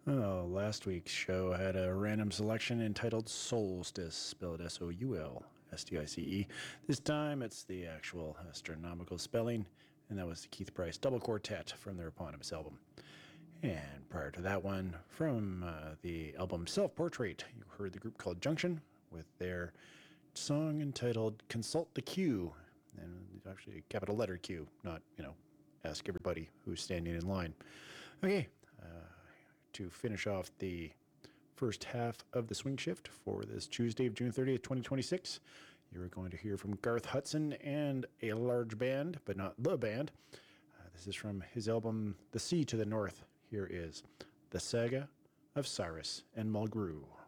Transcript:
Oh, last week's show had a random selection entitled Solstice, spelled Soulstice. This time it's the actual astronomical spelling, and that was the Keith Price Double Quartet from their eponymous album. And prior to that one, from the album Self Portrait, you heard the group called Junction with their song entitled Consult the Q, and actually a capital letter Q, not, ask everybody who's standing in line. Okay, to finish off the first half of the swing shift for this Tuesday of June 30th, 2026. You're going to hear from Garth Hudson and a large band, but not the band. This is from his album The Sea to the North. Here is The Saga of Cyrus and Mulgrew.